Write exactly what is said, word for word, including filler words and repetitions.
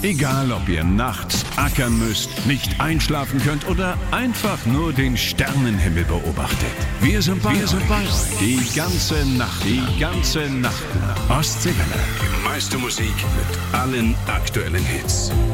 Egal, ob ihr nachts ackern müsst, nicht einschlafen könnt oder einfach nur den Sternenhimmel beobachtet. Wir sind bei, Wir sind bei euch. Die ganze Nacht. Die ganze Nacht. Ostseewelle. Die meiste Musik mit allen aktuellen Hits.